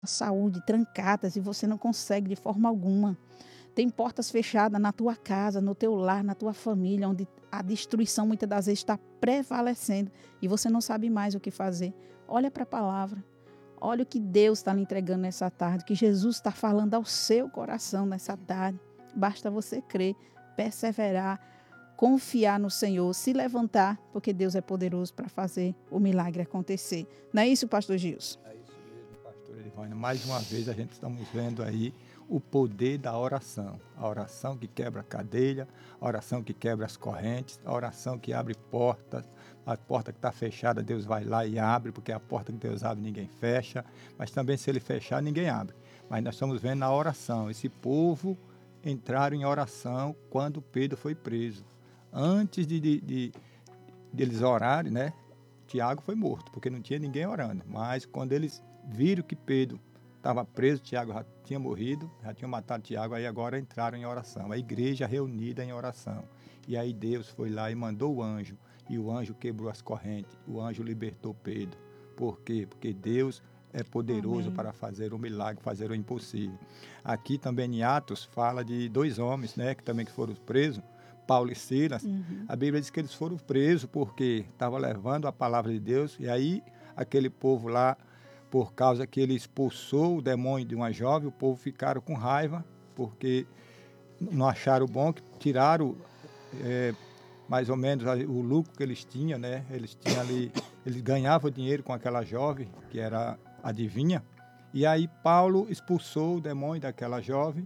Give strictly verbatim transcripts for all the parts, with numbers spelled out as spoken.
saúde trancadas e você não consegue de forma alguma. Tem portas fechadas na tua casa, no teu lar, na tua família, onde a destruição muitas das vezes está prevalecendo e você não sabe mais o que fazer. Olha para a palavra. Olha o que Deus está lhe entregando nessa tarde, que Jesus está falando ao seu coração nessa tarde. Basta você crer, perseverar, confiar no Senhor, se levantar, porque Deus é poderoso para fazer o milagre acontecer. Não é isso, pastor Gilson? É isso mesmo, pastor Edivânia. Mais uma vez a gente estamos vendo aí o poder da oração. A oração que quebra a cadeia, a oração que quebra as correntes, a oração que abre portas. A porta que está fechada, Deus vai lá e abre, porque a porta que Deus abre, ninguém fecha. Mas também se Ele fechar, ninguém abre. Mas nós estamos vendo na oração. Esse povo entraram em oração quando Pedro foi preso. Antes de, de, de, de eles orarem, né? Tiago foi morto, porque não tinha ninguém orando. Mas quando eles viram que Pedro estava preso, Tiago já tinha morrido, já tinham matado Tiago, aí agora entraram em oração. A igreja reunida em oração. E aí Deus foi lá e mandou o anjo. E o anjo quebrou as correntes, o anjo libertou Pedro. Por quê? Porque Deus é poderoso Amém. para fazer o milagre, fazer o impossível. Aqui também em Atos fala de dois homens, né, que também que foram presos, Paulo e Silas. Uhum. A Bíblia diz que eles foram presos porque estavam levando a palavra de Deus. E aí aquele povo lá, por causa que ele expulsou o demônio de uma jovem, o povo ficaram com raiva, porque não acharam bom, que tiraram é, mais ou menos o lucro que eles tinham, né? Eles tinham ali, eles ganhavam dinheiro com aquela jovem, que era adivinha. E aí Paulo expulsou o demônio daquela jovem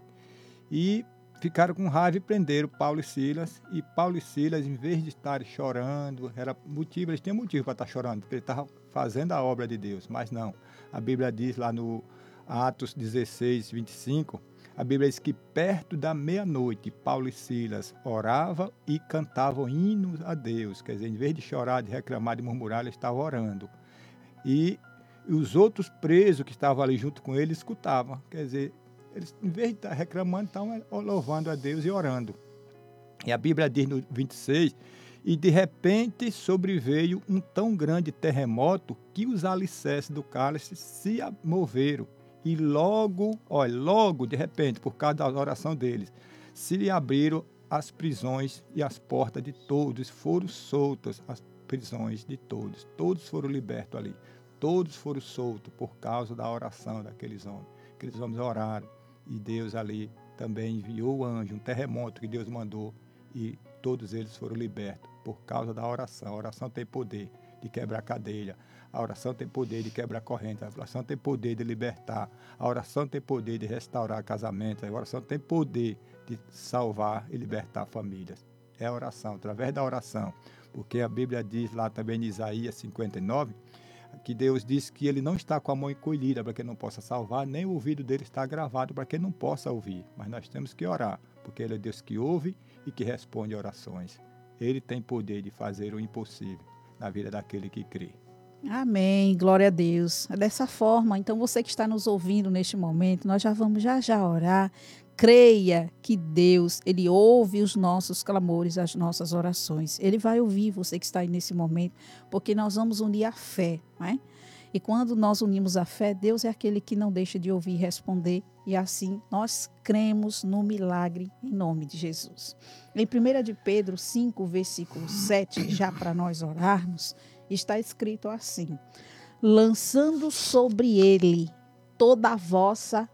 e ficaram com raiva e prenderam Paulo e Silas. E Paulo e Silas, em vez de estarem chorando, era motivo, eles tinham motivo para estar chorando, porque eles estavam fazendo a obra de Deus. Mas não, a Bíblia diz lá no Atos dezesseis, vinte e cinco, a Bíblia diz que perto da meia-noite, Paulo e Silas oravam e cantavam hinos a Deus. Quer dizer, em vez de chorar, de reclamar, de murmurar, eles estavam orando. E os outros presos que estavam ali junto com eles escutavam. Quer dizer, eles, em vez de estar reclamando, estavam louvando a Deus e orando. E a Bíblia diz no vinte e seis, e de repente sobreveio um tão grande terremoto que os alicerces do cálice se moveram. E logo, olha, logo, de repente, por causa da oração deles, se abriram as prisões e as portas de todos, foram soltas as prisões de todos. Todos foram libertos ali. Todos foram soltos por causa da oração daqueles homens. Aqueles homens oraram e Deus ali também enviou o anjo, um terremoto que Deus mandou e todos eles foram libertos por causa da oração. A oração tem poder de quebrar cadeia. A oração tem poder de quebrar corrente, a oração tem poder de libertar, a oração tem poder de restaurar casamento, a oração tem poder de salvar e libertar famílias. É a oração, através da oração. Porque a Bíblia diz lá também em Isaías cinquenta e nove, que Deus diz que ele não está com a mão encolhida para que não possa salvar, nem o ouvido dele está gravado para que não possa ouvir. Mas nós temos que orar, porque ele é Deus que ouve e que responde a orações. Ele tem poder de fazer o impossível na vida daquele que crê. Amém, glória a Deus. É dessa forma, então você que está nos ouvindo neste momento, nós já vamos já já orar. Creia que Deus, Ele ouve os nossos clamores, as nossas orações. Ele vai ouvir você que está aí nesse momento, porque nós vamos unir a fé, não é? E quando nós unimos a fé, Deus é aquele que não deixa de ouvir e responder, e assim nós cremos no milagre em nome de Jesus. Em primeira de Pedro cinco, versículo sete, já para nós orarmos, está escrito assim: lançando sobre ele toda a vossa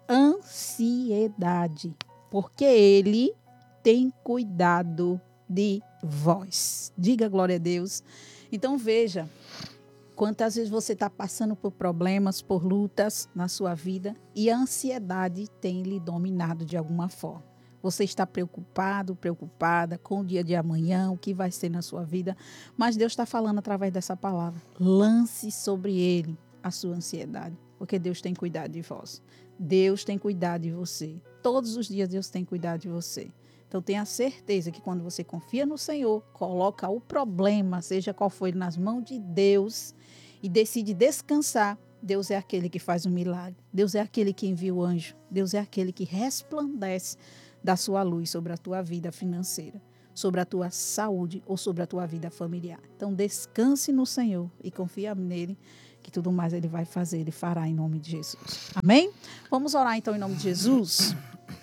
ansiedade, porque ele tem cuidado de vós. Diga glória a Deus. Então veja, quantas vezes você está passando por problemas, por lutas na sua vida e a ansiedade tem lhe dominado de alguma forma. Você está preocupado, preocupada com o dia de amanhã, o que vai ser na sua vida. Mas Deus está falando através dessa palavra. Lance sobre ele a sua ansiedade, porque Deus tem cuidado de vós. Deus tem cuidado de você. Todos os dias Deus tem cuidado de você. Então tenha certeza que quando você confia no Senhor, coloca o problema, seja qual for, nas mãos de Deus e decide descansar, Deus é aquele que faz um milagre. Deus é aquele que envia o anjo. Deus é aquele que resplandece da sua luz sobre a tua vida financeira, sobre a tua saúde ou sobre a tua vida familiar. Então descanse no Senhor e confia nele que tudo mais Ele vai fazer, Ele fará em nome de Jesus. Amém? Vamos orar então em nome de Jesus.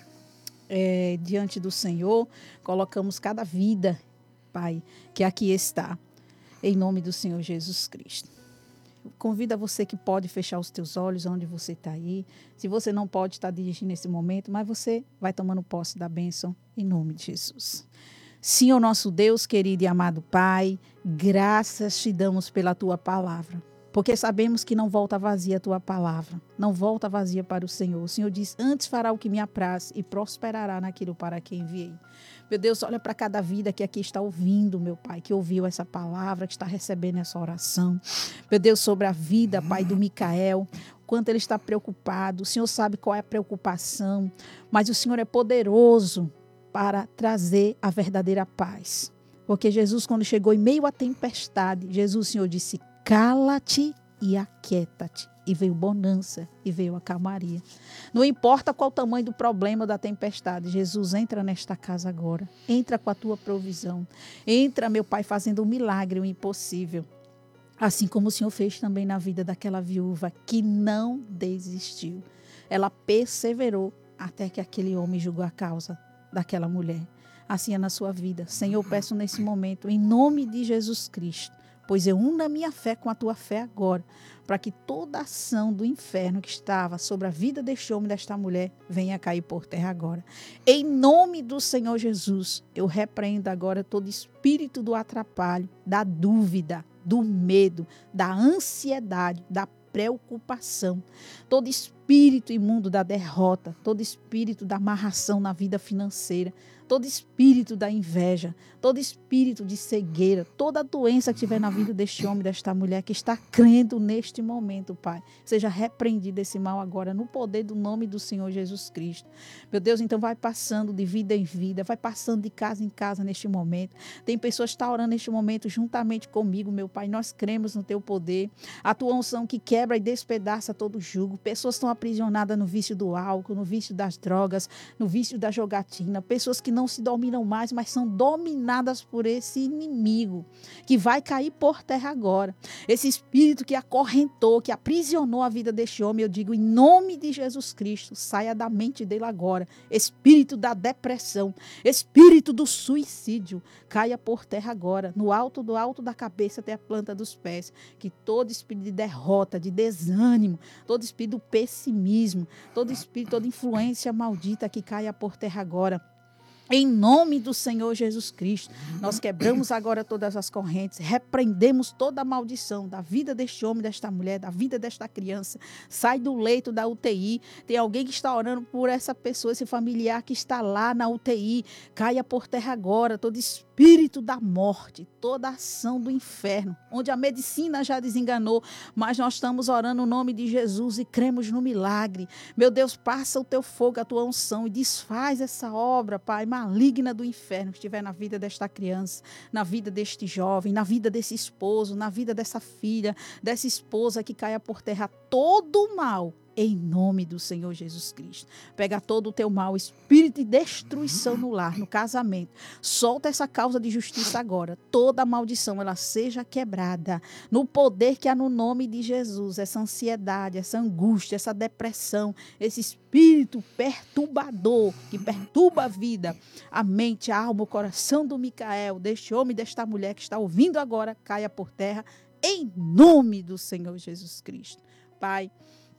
É, diante do Senhor, colocamos cada vida, Pai, que aqui está, em nome do Senhor Jesus Cristo. Convido a você que pode fechar os teus olhos onde você está aí. Se você não pode estar dirigindo nesse momento, mas você vai tomando posse da bênção em nome de Jesus. Senhor nosso Deus, querido e amado Pai, graças te damos pela tua palavra. Porque sabemos que não volta vazia a tua palavra, não volta vazia para o Senhor. O Senhor diz, antes fará o que me apraz e prosperará naquilo para que enviei. Meu Deus, olha para cada vida que aqui está ouvindo, meu Pai, que ouviu essa palavra, que está recebendo essa oração. Meu Deus, sobre a vida, Pai, do Micael, quanto ele está preocupado. O Senhor sabe qual é a preocupação, mas o Senhor é poderoso para trazer a verdadeira paz. Porque Jesus, quando chegou em meio à tempestade, Jesus, o Senhor disse, cala-te e aquieta-te. E veio bonança, e veio a calmaria. Não importa qual o tamanho do problema da tempestade, Jesus, entra nesta casa agora. Entra com a tua provisão. Entra, meu Pai, fazendo um milagre, o impossível. Assim como o Senhor fez também na vida daquela viúva que não desistiu. Ela perseverou até que aquele homem julgou a causa daquela mulher. Assim é na sua vida. Senhor, peço nesse momento, em nome de Jesus Cristo, pois eu uno a minha fé com a tua fé agora, para que toda ação do inferno que estava sobre a vida deste homem e desta mulher venha cair por terra agora. Em nome do Senhor Jesus, eu repreendo agora todo espírito do atrapalho, da dúvida, do medo, da ansiedade, da preocupação, todo espírito imundo da derrota, todo espírito da amarração na vida financeira, todo espírito da inveja, todo espírito de cegueira, toda doença que tiver na vida deste homem, desta mulher que está crendo neste momento, Pai, seja repreendido esse mal agora no poder do nome do Senhor Jesus Cristo. Meu Deus, então vai passando de vida em vida, vai passando de casa em casa neste momento. Tem pessoas que estão orando neste momento juntamente comigo, meu Pai, nós cremos no teu poder, a tua unção que quebra e despedaça todo jugo. Pessoas estão aprisionadas no vício do álcool, no vício das drogas, no vício da jogatina, pessoas que não se dominam mais, mas são dominadas por esse inimigo que vai cair por terra agora. Esse espírito que acorrentou, que aprisionou a vida deste homem, eu digo em nome de Jesus Cristo, saia da mente dele agora. Espírito da depressão, espírito do suicídio, caia por terra agora, no alto do alto da cabeça até a planta dos pés. Que todo espírito de derrota, de desânimo, todo espírito do pessimismo, todo espírito, toda influência maldita que caia por terra agora. Em nome do Senhor Jesus Cristo, nós quebramos agora todas as correntes, repreendemos toda a maldição da vida deste homem, desta mulher, da vida desta criança. Sai do leito da U T I, tem alguém que está orando por essa pessoa, esse familiar que está lá na U T I. Caia por terra agora todo espírito da morte, toda ação do inferno, onde a medicina já desenganou, mas nós estamos orando no nome de Jesus e cremos no milagre. Meu Deus, passa o teu fogo, a tua unção e desfaz essa obra, Pai, maligna do inferno que estiver na vida desta criança, na vida deste jovem, na vida desse esposo, na vida dessa filha, dessa esposa, que caia por terra todo o mal, em nome do Senhor Jesus Cristo. Pega todo o teu mal, espírito de destruição no lar, no casamento. Solta essa causa de justiça agora. Toda maldição, ela seja quebrada. No poder que há no nome de Jesus. Essa ansiedade, essa angústia, essa depressão, esse espírito perturbador que perturba a vida, a mente, a alma, o coração do Micael, deste homem e desta mulher que está ouvindo agora, caia por terra, em nome do Senhor Jesus Cristo. Pai,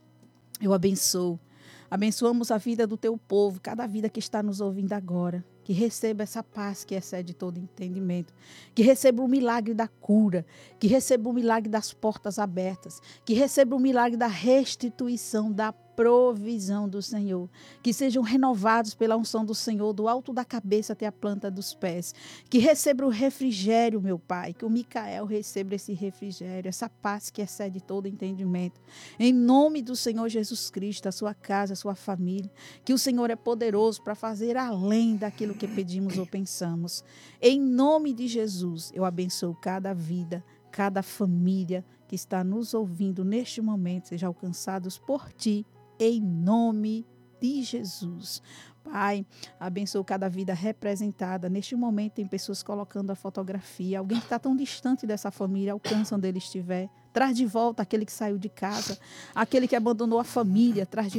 eu abençoo, abençoamos a vida do teu povo, cada vida que está nos ouvindo agora, que receba essa paz que excede todo entendimento, que receba o milagre da cura, que receba o milagre das portas abertas, que receba o milagre da restituição, da provisão do Senhor, que sejam renovados pela unção do Senhor, do alto da cabeça até a planta dos pés, que receba o refrigério, meu Pai, que o Micael receba esse refrigério, essa paz que excede todo entendimento, em nome do Senhor Jesus Cristo, a sua casa, a sua família, que o Senhor é poderoso para fazer além daquilo que pedimos ou pensamos. Em nome de Jesus, eu abençoo cada vida, cada família que está nos ouvindo neste momento, seja alcançados por Ti, em nome de Jesus. Pai, abençoa cada vida representada. Neste momento tem pessoas colocando a fotografia. Alguém que está tão distante dessa família, alcança onde ele estiver. Traz de volta aquele que saiu de casa, aquele que abandonou a família, traz de